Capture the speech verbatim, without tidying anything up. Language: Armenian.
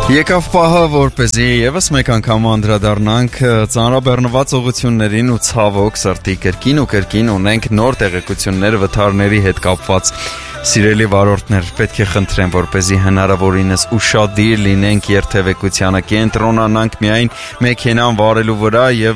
Եկավ պահը, որպեսզի եւս մեկ անգամ անդրադառնանք ծանրաբեռնված ուղղություններին ու ցավոք սրտի կրկին ու կրկին ունենք նոր տեղեկություններ վթարների հետ կապված։ Սիրելի վարորդներ, պետք է խնդրեմ, որպեսզի հնարավորինս ուշադիր լինենք երթևեկությանը, կենտրոնանանք միայն մեքենան վարելու վրա եւ